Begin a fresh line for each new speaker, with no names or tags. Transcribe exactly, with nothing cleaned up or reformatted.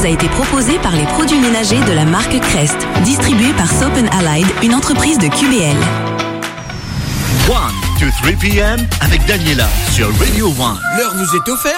vous a été proposé par les produits ménagers de la marque Crest, distribué par Soap and Allied, une entreprise de Q B L.
one to three p.m. avec Daniela sur Radio One.
L'heure vous est offerte